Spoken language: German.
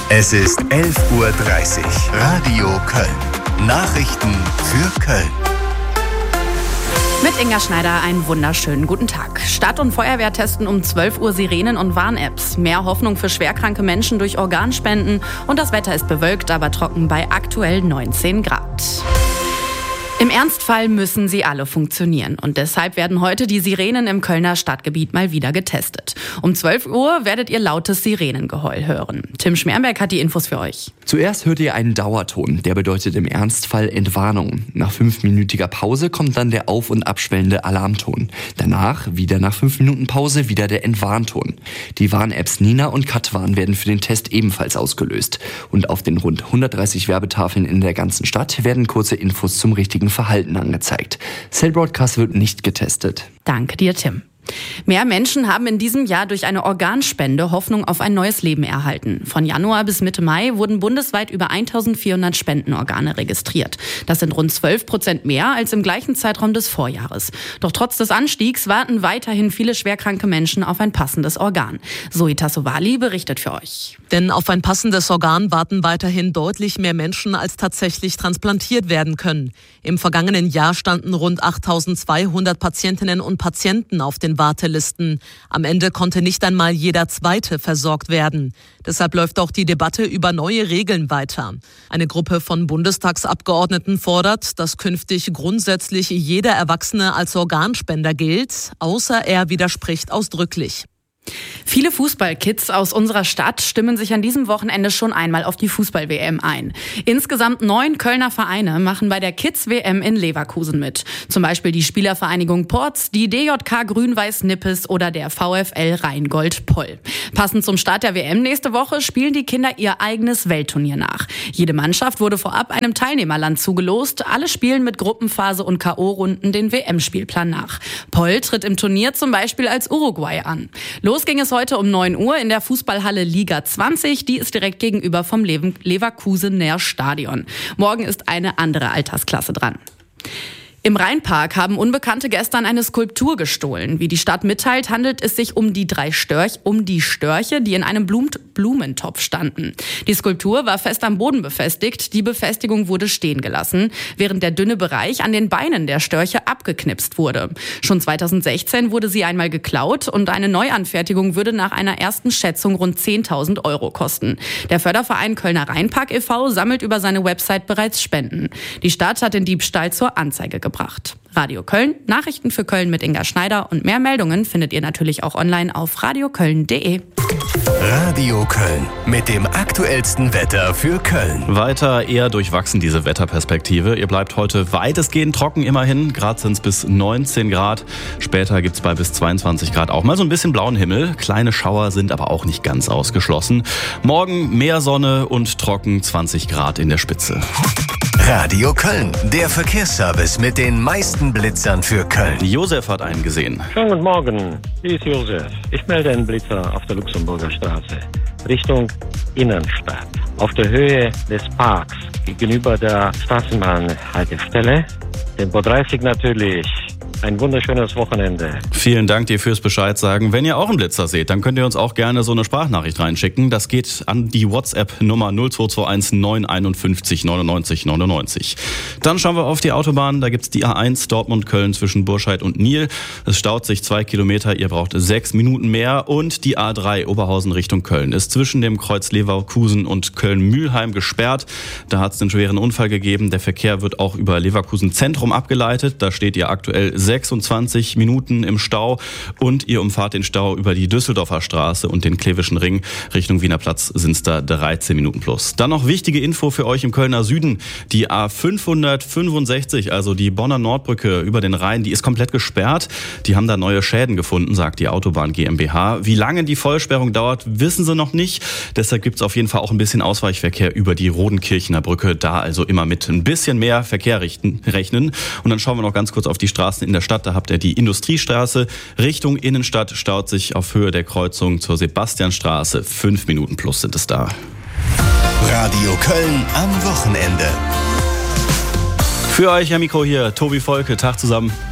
Es ist 11:30 Uhr. Radio Köln. Nachrichten für Köln. Mit Inga Schneider einen wunderschönen guten Tag. Stadt und Feuerwehr testen um 12 Uhr Sirenen und Warn-Apps. Mehr Hoffnung für schwerkranke Menschen durch Organspenden. Und das Wetter ist bewölkt, aber trocken bei aktuell 19 Grad. Im Ernstfall müssen sie alle funktionieren. Und deshalb werden heute die Sirenen im Kölner Stadtgebiet mal wieder getestet. Um 12 Uhr werdet ihr lautes Sirenengeheul hören. Tim Schmerberg hat die Infos für euch. Zuerst hört ihr einen Dauerton, der bedeutet im Ernstfall Entwarnung. Nach 5-minütiger Pause kommt dann der auf- und abschwellende Alarmton. Danach, wieder nach 5 Minuten Pause, wieder der Entwarnton. Die Warn-Apps Nina und Katwarn werden für den Test ebenfalls ausgelöst. Und auf den rund 130 Werbetafeln in der ganzen Stadt werden kurze Infos zum richtigen Verhalten angezeigt. Cell Broadcast wird nicht getestet. Danke dir, Tim. Mehr Menschen haben in diesem Jahr durch eine Organspende Hoffnung auf ein neues Leben erhalten. Von Januar bis Mitte Mai wurden bundesweit über 1400 Spendenorgane registriert. Das sind rund 12% mehr als im gleichen Zeitraum des Vorjahres. Doch trotz des Anstiegs warten weiterhin viele schwerkranke Menschen auf ein passendes Organ. Zoe Tassovali berichtet für euch. Denn auf ein passendes Organ warten weiterhin deutlich mehr Menschen, als tatsächlich transplantiert werden können. Im vergangenen Jahr standen rund 8200 Patientinnen und Patienten auf den Wartelisten. Am Ende konnte nicht einmal jeder Zweite versorgt werden. Deshalb läuft auch die Debatte über neue Regeln weiter. Eine Gruppe von Bundestagsabgeordneten fordert, dass künftig grundsätzlich jeder Erwachsene als Organspender gilt, außer er widerspricht ausdrücklich. Viele Fußballkids aus unserer Stadt stimmen sich an diesem Wochenende schon einmal auf die Fußball-WM ein. Insgesamt 9 Kölner Vereine machen bei der Kids-WM in Leverkusen mit. Zum Beispiel die Spielervereinigung Porz, die DJK Grün-Weiß Nippes oder der VfL Rheingold-Poll. Passend zum Start der WM nächste Woche spielen die Kinder ihr eigenes Weltturnier nach. Jede Mannschaft wurde vorab einem Teilnehmerland zugelost. Alle spielen mit Gruppenphase und K.O.-Runden den WM-Spielplan nach. Poll tritt im Turnier zum Beispiel als Uruguay an. Los ging es heute um 9 Uhr in der Fußballhalle Liga 20. Die ist direkt gegenüber vom Leverkusener Stadion. Morgen ist eine andere Altersklasse dran. Im Rheinpark haben Unbekannte gestern eine Skulptur gestohlen. Wie die Stadt mitteilt, handelt es sich um die Störche, die in einem Blumentopf standen. Die Skulptur war fest am Boden befestigt. Die Befestigung wurde stehen gelassen, während der dünne Bereich an den Beinen der Störche abgeknipst wurde. Schon 2016 wurde sie einmal geklaut und eine Neuanfertigung würde nach einer ersten Schätzung rund 10.000 € kosten. Der Förderverein Kölner Rheinpark e.V. sammelt über seine Website bereits Spenden. Die Stadt hat den Diebstahl zur Anzeige gebracht. Radio Köln, Nachrichten für Köln mit Inga Schneider und mehr Meldungen findet ihr natürlich auch online auf radioköln.de. Radio Köln mit dem aktuellsten Wetter für Köln. Weiter eher durchwachsen diese Wetterperspektive. Ihr bleibt heute weitestgehend trocken immerhin. Gerade sind es bis 19 Grad. Später gibt es bei bis 22 Grad auch mal so ein bisschen blauen Himmel. Kleine Schauer sind aber auch nicht ganz ausgeschlossen. Morgen mehr Sonne und trocken, 20 Grad in der Spitze. Radio Köln, der Verkehrsservice mit den meisten Blitzern für Köln. Josef hat einen gesehen. Schönen guten Morgen, hier ist Josef. Ich melde einen Blitzer auf der Luxemburger Straße, Richtung Innenstadt. Auf der Höhe des Parks, gegenüber der Straßenbahnhaltestelle. Tempo 30 natürlich. Ein wunderschönes Wochenende. Vielen Dank dir fürs Bescheid sagen. Wenn ihr auch einen Blitzer seht, dann könnt ihr uns auch gerne so eine Sprachnachricht reinschicken. Das geht an die WhatsApp-Nummer 0221 951 99 99. Dann schauen wir auf die Autobahn. Da gibt's die A1 Dortmund-Köln zwischen Burscheid und Niel. Es staut sich 2 Kilometer. Ihr braucht 6 Minuten mehr. Und die A3 Oberhausen Richtung Köln ist zwischen dem Kreuz Leverkusen und Köln-Mühlheim gesperrt. Da hat's einen schweren Unfall gegeben. Der Verkehr wird auch über Leverkusen Zentrum abgeleitet. Da steht ihr aktuell 26 Minuten im Stau und ihr umfahrt den Stau über die Düsseldorfer Straße und den Klevischen Ring. Richtung Wiener Platz sind es da 13 Minuten plus. Dann noch wichtige Info für euch im Kölner Süden. Die A565, also die Bonner Nordbrücke über den Rhein, die ist komplett gesperrt. Die haben da neue Schäden gefunden, sagt die Autobahn GmbH. Wie lange die Vollsperrung dauert, wissen sie noch nicht. Deshalb gibt es auf jeden Fall auch ein bisschen Ausweichverkehr über die Rodenkirchener Brücke. Da also immer mit ein bisschen mehr Verkehr rechnen. Und dann schauen wir noch ganz kurz auf die Straßen in der Stadt. Da habt ihr die Industriestraße. Richtung Innenstadt staut sich auf Höhe der Kreuzung zur Sebastianstraße. 5 Minuten plus sind es da. Radio Köln am Wochenende. Für euch am Mikro hier Tobi Volke. Tag zusammen.